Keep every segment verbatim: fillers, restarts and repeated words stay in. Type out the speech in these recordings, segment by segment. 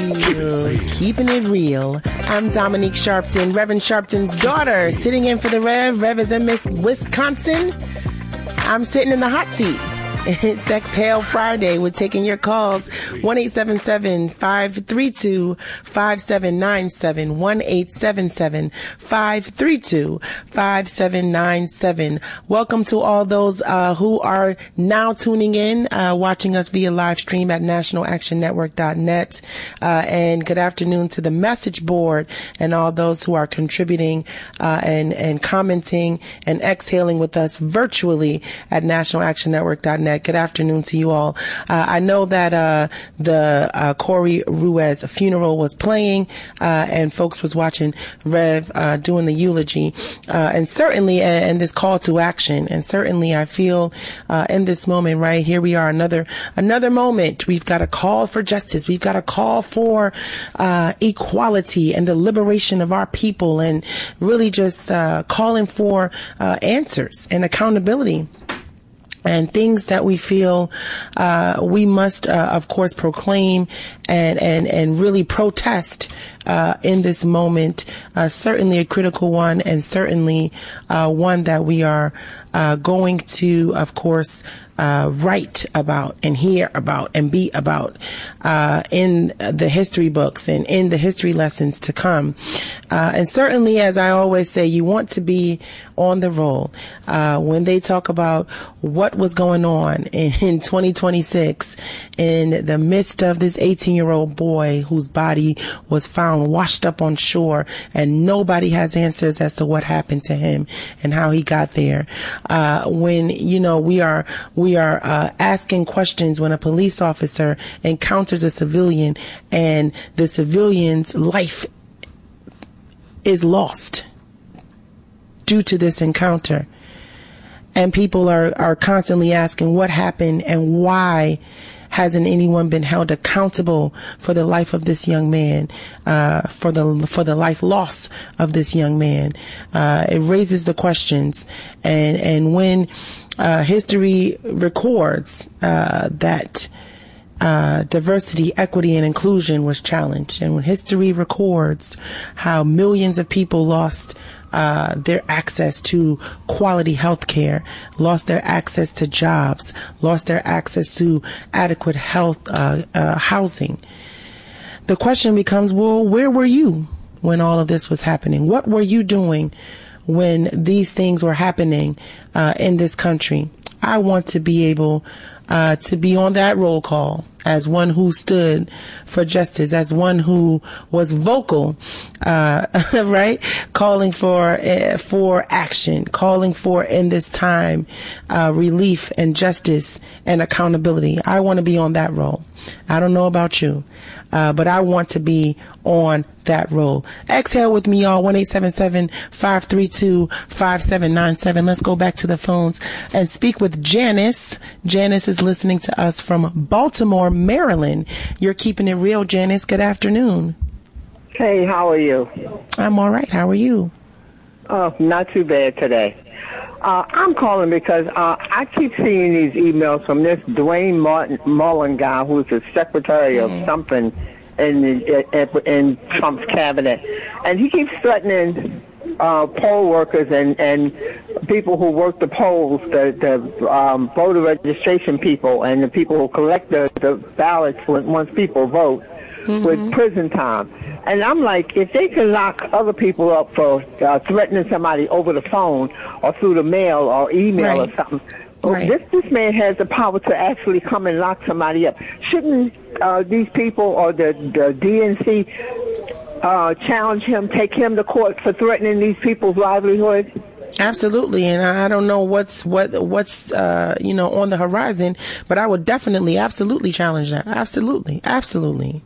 you. Keeping it real. I'm Dominique Sharpton, Reverend Sharpton's daughter, sitting in for the Rev. Rev is in Miss Wisconsin. I'm sitting in the hot seat. It's Exhale Friday. We're taking your calls. one eight seven seven, five three two, five seven nine seven. one eight seven seven, five three two, five seven nine seven. Welcome to all those uh, who are now tuning in, uh, watching us via live stream at national action network dot net. Uh, and good afternoon to the message board and all those who are contributing uh, and, and commenting and exhaling with us virtually at national action network dot net. Good afternoon to you all. Uh, I know that uh, the uh, Corey Ruiz funeral was playing uh, and folks was watching Rev uh, doing the eulogy. Uh, and certainly, and, and this call to action. And certainly I feel uh, in this moment right here, we are another another moment. We've got a call for justice. We've got a call for uh, equality and the liberation of our people, and really just uh, calling for uh, answers and accountability. And things that we feel uh, we must, uh, of course, proclaim and, and, and really protest uh, in this moment. Uh, certainly a critical one, and certainly uh, one that we are uh, going to, of course, uh, write about and hear about and be about uh, in the history books and in the history lessons to come. Uh, and certainly, as I always say, you want to be on the roll. Uh, when they talk about what was going on in, in twenty twenty-six in the midst of this eighteen-year-old boy whose body was found washed up on shore, and nobody has answers as to what happened to him and how he got there. Uh, when, you know, we are, we are, uh, asking questions when a police officer encounters a civilian and the civilian's life is lost due to this encounter. And people are, are constantly asking what happened and why hasn't anyone been held accountable for the life of this young man, uh, for the, for the life loss of this young man. Uh, it raises the questions. And, and when, uh, history records, uh, that, Uh, diversity, equity, and inclusion was challenged. And when history records how millions of people lost uh, their access to quality health care, lost their access to jobs, lost their access to adequate health uh, uh, housing, the question becomes, well, where were you when all of this was happening? What were you doing when these things were happening uh, in this country? I want to be able uh, to be on that roll call as one who stood for justice, as one who was vocal, uh, right? Calling for, uh, for action, calling for in this time, uh, relief and justice and accountability. I want to be on that role. I don't know about you, uh, but I want to be on that role. Exhale with me, y'all. one eight seven seven, five three two, five seven nine seven. Let's go back to the phones and speak with Janice. Janice is listening to us from Baltimore, Maryland. You're keeping it real, Janice. Good afternoon. Hey, how are you? I'm all right. How are you? Oh, not too bad today. Uh, I'm calling because uh, I keep seeing these emails from this Dwayne Martin Mullen guy, who's the secretary of mm. something in, in, in Trump's cabinet, and he keeps threatening uh, poll workers and, and people who work the polls, the, the um, voter registration people, and the people who collect the, the ballots when, once people vote, mm-hmm. with prison time. And I'm like, if they can lock other people up for uh, threatening somebody over the phone or through the mail or email right. or something, right. this this man has the power to actually come and lock somebody up. Shouldn't uh, these people or the, the D N C uh, challenge him, take him to court for threatening these people's livelihood? Absolutely, and I don't know what's what what's uh, you know on the horizon, but I would definitely, absolutely challenge that. Absolutely, absolutely.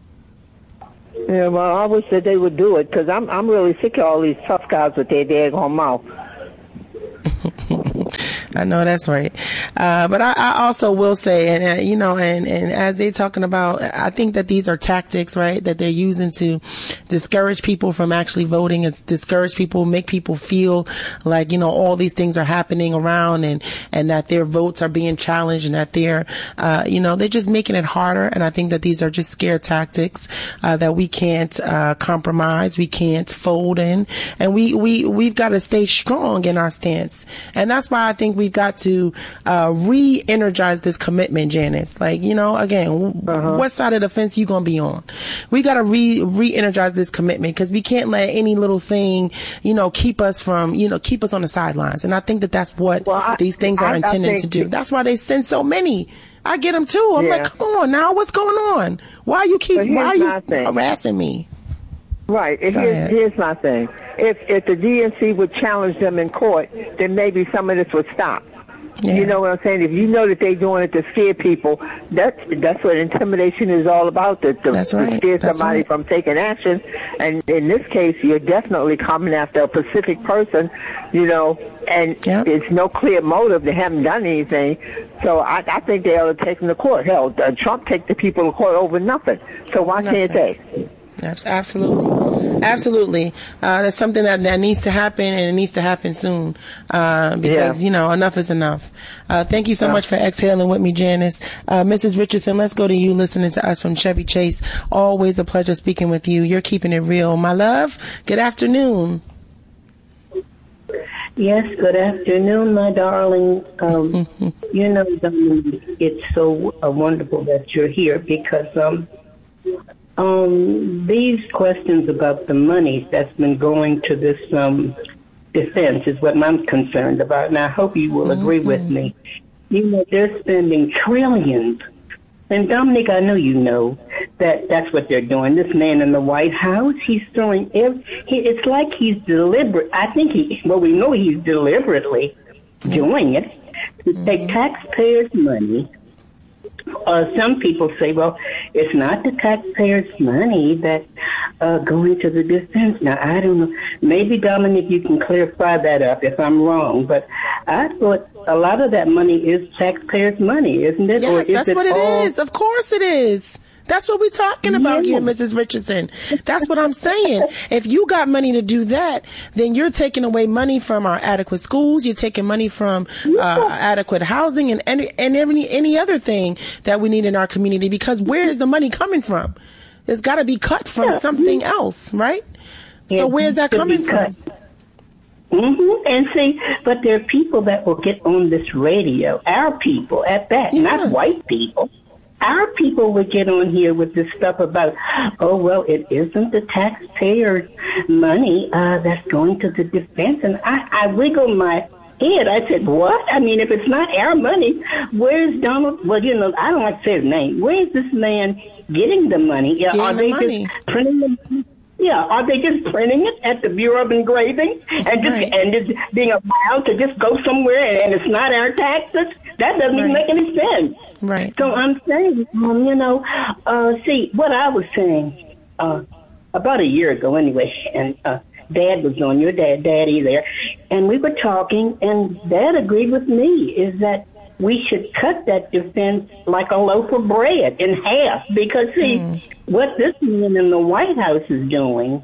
Yeah, well, I wish that they would do it, because I'm I'm really sick of all these tough guys with their daggone mouth. I know that's right. Uh, but I, I also will say, and uh, you know, and, and as they're talking about, I think that these are tactics, right, that they're using to discourage people from actually voting, and discourage people, make people feel like, you know, all these things are happening around, and, and that their votes are being challenged, and that they're, uh, you know, they're just making it harder. And I think that these are just scare tactics, uh, that we can't, uh, compromise. We can't fold in, and we, we, we've got to stay strong in our stance. And that's why I think we've got to, uh, re-energize this commitment, Janice. Like, you know, again, uh-huh. what side of the fence you gonna be on? We got to re, re-energize this commitment, because we can't let any little thing, you know, keep us from, you know, keep us on the sidelines. And I think that that's what well, I, these things are I, intended I to do. That's why they send so many. I get them too. I'm yeah. like, come on now, what's going on? Why are you keep, why are you harassing me? Right. And here's, here's my thing. If if the D N C would challenge them in court, then maybe some of this would stop. Yeah. You know what I'm saying? If you know that they're doing it to scare people, that's that's what intimidation is all about. To, to, that's right. to scare that's somebody right. from taking action. And in this case, you're definitely coming after a specific person, you know, and yep. there's no clear motive. They haven't done anything. So I, I think they ought to take them to court. Hell, uh, Trump take the people to court over nothing. So why nothing. can't they? Absolutely. Absolutely. Uh, that's something that, that needs to happen, and it needs to happen soon. Uh, because, yeah. you know, enough is enough. Uh, thank you so yeah. much for exhaling with me, Janice. Uh, Missus Richardson, let's go to you listening to us from Chevy Chase. Always a pleasure speaking with you. You're keeping it real. My love, good afternoon. Yes, good afternoon, my darling. Um, you know, it's so uh, wonderful that you're here, because, um, Um, these questions about the money that's been going to this um, defense is what I'm concerned about, and I hope you will agree mm-hmm. with me. You know, they're spending trillions. And Dominic, I know you know that that's what they're doing. This man in the White House, he's throwing, every, he, it's like he's deliberate. I think he, well, we know he's deliberately mm-hmm. doing it to mm-hmm. take taxpayers' money. Uh, some people say, well, it's not the taxpayers' money that uh, go into the defense. Now, I don't know. Maybe, Dominic, you can clarify that up if I'm wrong. But I thought a lot of that money is taxpayers' money, isn't it? Yes, or is that's it what it all- is. Of course it is. That's what we're talking about yeah. here, Missus Richardson. That's what I'm saying. If you got money to do that, then you're taking away money from our adequate schools. You're taking money from uh, adequate housing and any, and any, any other thing that we need in our community. Because where is the money coming from? It's got to be cut from yeah. something else, right? Yeah. So where's that coming from? Mm-hmm. And see, but there are people that will get on this radio, our people at that, yes. not white people. Our people would get on here with this stuff about, oh, well, it isn't the taxpayers' money uh, that's going to the defense. And I, I wiggled my head. I said, what? I mean, if it's not our money, where's Donald? Well, you know, I don't like to say his name. Where's this man getting the money? Getting Are the they money. just printing the money? Yeah, are they just printing it at the Bureau of Engraving and just right. and just being allowed to just go somewhere and, and it's not our taxes? That doesn't right. even make any sense. Right. So I'm saying, um, you know, uh, see, what I was saying uh, about a year ago anyway, and uh, Dad was on, your dad, Daddy there, and we were talking, and Dad agreed with me, is that we should cut that defense like a loaf of bread in half. Because, see, mm. what this man in the White House is doing,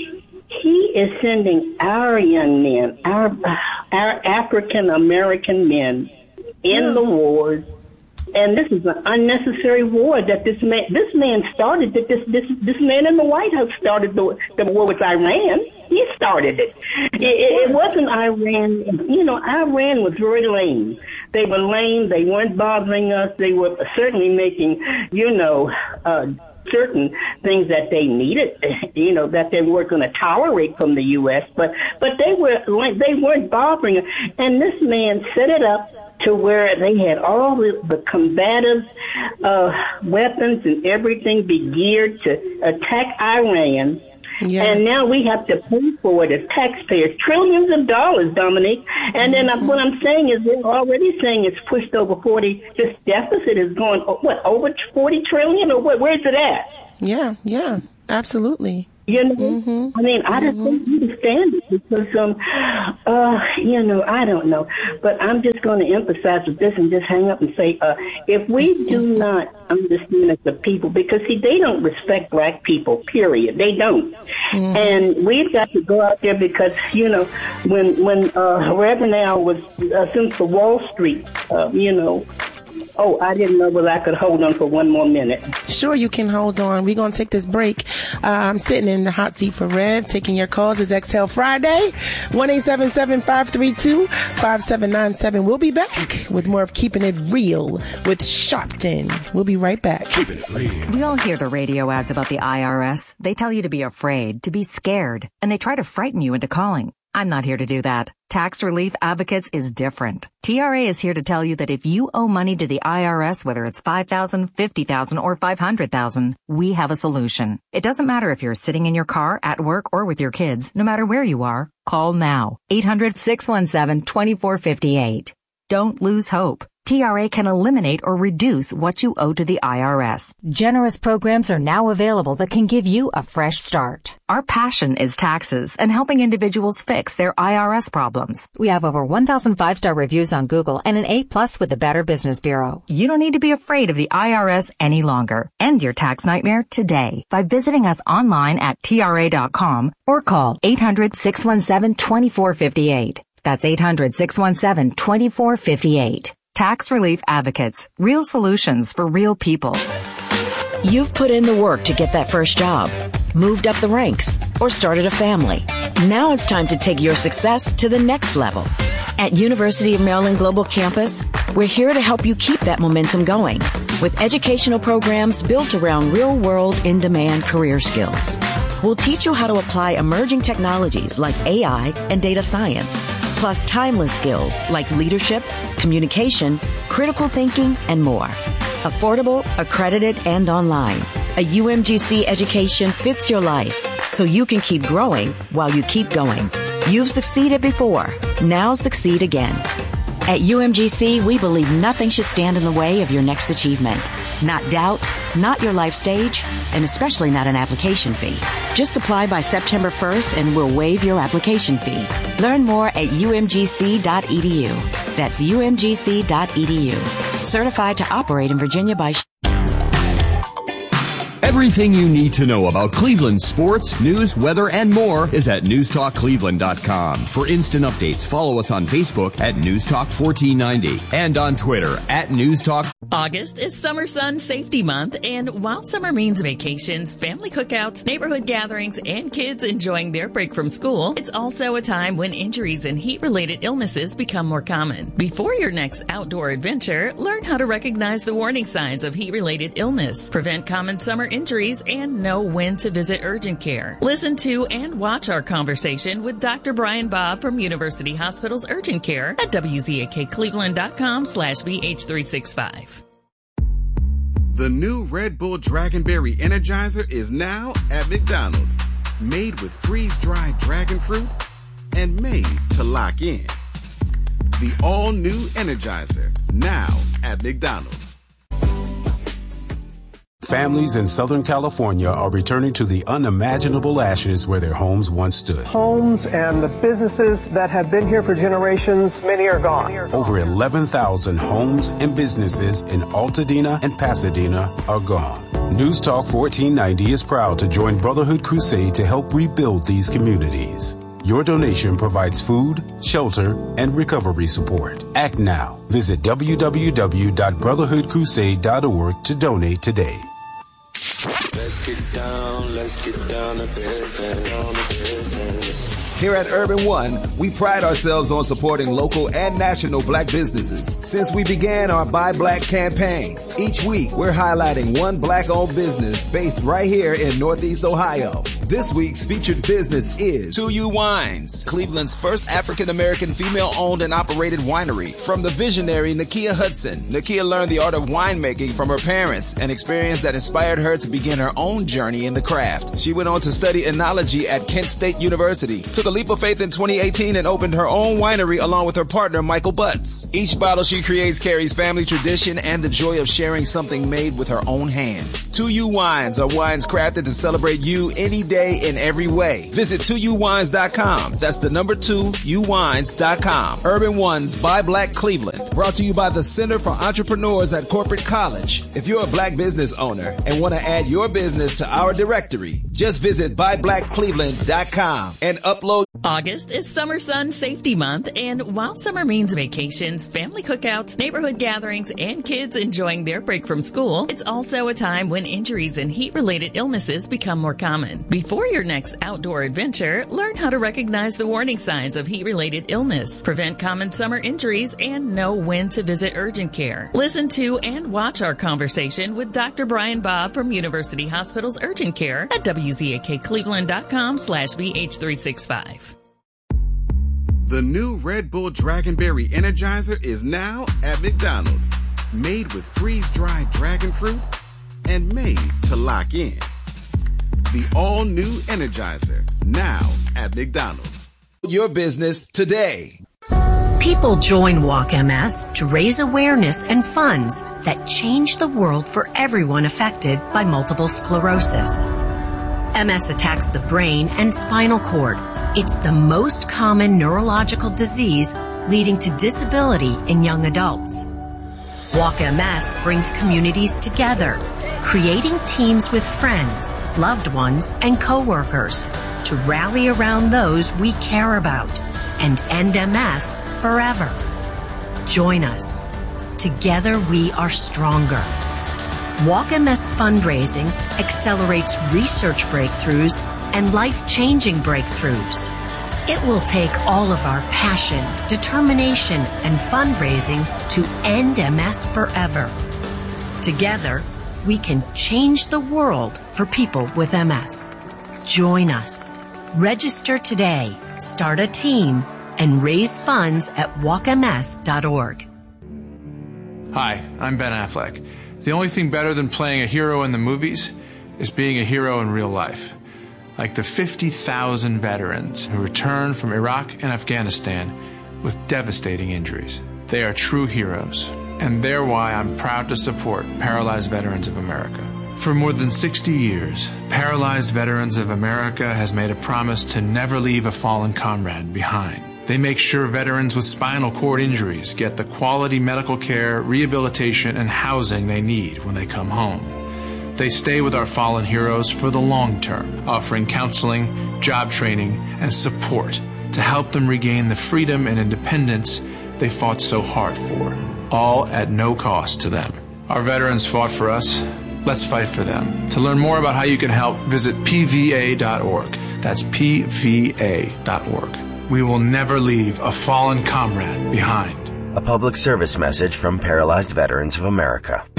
he is sending our young men, our our African-American men in yeah. the wars. And this is an unnecessary war that this man, this man started, that this, this, this man in the White House started the, the war with Iran. He started it. It, it wasn't Iran. You know, Iran was very lame. They were lame. They weren't bothering us. They were certainly making, you know, uh, certain things that they needed, you know, that they weren't going to tolerate from the U S. But but they were they weren't bothering us. And this man set it up to where they had all the, the combative uh, weapons and everything be geared to attack Iran. Yes. And now we have to pay for it as taxpayers, trillions of dollars, Dominique. And then mm-hmm. what I'm saying is they're already saying it's pushed over forty. This deficit is going, what, over forty trillion or what? Where's it at? Yeah, yeah, absolutely. You know, Mm-hmm. I mean, I just don't understand it because, um, uh, you know, I don't know. But I'm just going to emphasize with this and just hang up and say, uh, if we do not understand as a people, because, see, they don't respect black people, period. They don't. Mm-hmm. And we've got to go out there because, you know, when, when uh, Reverend Al was, uh, since the Wall Street, uh, you know, oh, I didn't know whether I could hold on for one more minute. Sure, you can hold on. We're going to take this break. Uh, I'm sitting in the hot seat for Rev, taking your calls. It's Exhale Friday, one eight seven seven, five three two, five seven nine seven. We'll be back with more of Keeping It Real with Sharpton. We'll be right back. Keeping It Real. We all hear the radio ads about the I R S. They tell you to be afraid, to be scared, and they try to frighten you into calling. I'm not here to do that. Tax Relief Advocates is different. T R A is here to tell you that if you owe money to the I R S, whether it's five thousand dollars, fifty thousand dollars, or five hundred thousand dollars, we have a solution. It doesn't matter if you're sitting in your car, at work, or with your kids. No matter where you are, call now. eight hundred, six one seven, two four five eight. Don't lose hope. T R A can eliminate or reduce what you owe to the I R S. Generous programs are now available that can give you a fresh start. Our passion is taxes and helping individuals fix their I R S problems. We have over one thousand five-star reviews on Google and an A plus with the Better Business Bureau. You don't need to be afraid of the I R S any longer. End your tax nightmare today by visiting us online at T R A dot com or call eight hundred, six one seven, two four five eight. That's eight hundred, six one seven, two four five eight. Tax Relief Advocates. Real solutions for real people. You've put in the work to get that first job, moved up the ranks, or started a family. Now it's time to take your success to the next level. At University of Maryland Global Campus, we're here to help you keep that momentum going with educational programs built around real-world, in-demand career skills. We'll teach you how to apply emerging technologies like A I and data science, plus timeless skills like leadership, communication, critical thinking, and more. Affordable, accredited, and online. A U M G C education fits your life so you can keep growing while you keep going. You've succeeded before. Now succeed again. At U M G C, we believe nothing should stand in the way of your next achievement. Not doubt, not your life stage, and especially not an application fee. Just apply by September first and we'll waive your application fee. Learn more at U M G C dot E D U. That's U M G C dot E D U. Certified to operate in Virginia by... Everything you need to know about Cleveland sports, news, weather, and more is at news talk cleveland dot com. For instant updates, follow us on Facebook at newstalk fourteen ninety and on Twitter at newstalk. August is Summer Sun Safety Month, and while summer means vacations, family cookouts, neighborhood gatherings, and kids enjoying their break from school, it's also a time when injuries and heat-related illnesses become more common. Before your next outdoor adventure, learn how to recognize the warning signs of heat-related illness, prevent common summer injuries, and know when to visit urgent care. Listen to and watch our conversation with Doctor Brian Bob from University Hospital's Urgent Care at W Z A K Cleveland dot com slash B H three sixty-five. The new Red Bull Dragonberry Energizer is now at McDonald's. Made with freeze-dried dragon fruit and made to lock in. The all-new Energizer, now at McDonald's. Families in Southern California are returning to the unimaginable ashes where their homes once stood. Homes and the businesses that have been here for generations, many are gone. Over eleven thousand homes and businesses in Altadena and Pasadena are gone. News Talk fourteen ninety is proud to join Brotherhood Crusade to help rebuild these communities. Your donation provides food, shelter, and recovery support. Act now. Visit w w w dot brotherhood crusade dot org to donate today. Let's get down, let's get down to business, down to business. Here at Urban One, we pride ourselves on supporting local and national black businesses. Since we began our Buy Black campaign, each week we're highlighting one black-owned business based right here in Northeast Ohio. This week's featured business is two U Wines, Cleveland's first African-American female-owned and operated winery. From the visionary Nakia Hudson, Nakia learned the art of winemaking from her parents, an experience that inspired her to begin her own journey in the craft. She went on to study enology at Kent State University, took a leap of faith in twenty eighteen and opened her own winery along with her partner Michael Butts. Each bottle she creates carries family tradition and the joy of sharing something made with her own hands. two U Wines are wines crafted to celebrate you any day A in every way. Visit two u wines dot com. That's the number two, u wines dot com. Urban Ones by Black Cleveland. Brought to you by the Center for Entrepreneurs at Corporate College. If you're a black business owner and want to add your business to our directory, just visit buy black cleveland dot com and upload. August is Summer Sun Safety Month, and while summer means vacations, family cookouts, neighborhood gatherings, and kids enjoying their break from school, it's also a time when injuries and heat-related illnesses become more common. Before your next outdoor adventure, learn how to recognize the warning signs of heat-related illness, prevent common summer injuries, and know when to visit urgent care. Listen to and watch our conversation with Doctor Brian Bob from University Hospital's Urgent Care at w z a k cleveland dot com slash b h three six five. The new Red Bull Dragonberry Energizer is now at McDonald's. Made with freeze-dried dragon fruit and made to lock in. The all-new Energizer, now at McDonald's. Your business today. People join Walk M S to raise awareness and funds that change the world for everyone affected by multiple sclerosis. M S attacks the brain and spinal cord. It's the most common neurological disease leading to disability in young adults. Walk M S brings communities together, creating teams with friends, loved ones, and coworkers to rally around those we care about and end M S forever. Join us. Together we are stronger. Walk M S fundraising accelerates research breakthroughs and life-changing breakthroughs. It will take all of our passion, determination, and fundraising to end M S forever. Together, we can change the world for people with M S. Join us. Register today, start a team, and raise funds at walk m s dot org. Hi, I'm Ben Affleck. The only thing better than playing a hero in the movies is being a hero in real life. Like the fifty thousand veterans who returned from Iraq and Afghanistan with devastating injuries. They are true heroes, and they're why I'm proud to support Paralyzed Veterans of America. For more than sixty years, Paralyzed Veterans of America has made a promise to never leave a fallen comrade behind. They make sure veterans with spinal cord injuries get the quality medical care, rehabilitation, and housing they need when they come home. They stay with our fallen heroes for the long term, offering counseling, job training, and support to help them regain the freedom and independence they fought so hard for, all at no cost to them. Our veterans fought for us. Let's fight for them. To learn more about how you can help, visit p v a dot org. That's p v a dot org. We will never leave a fallen comrade behind. A public service message from Paralyzed Veterans of America.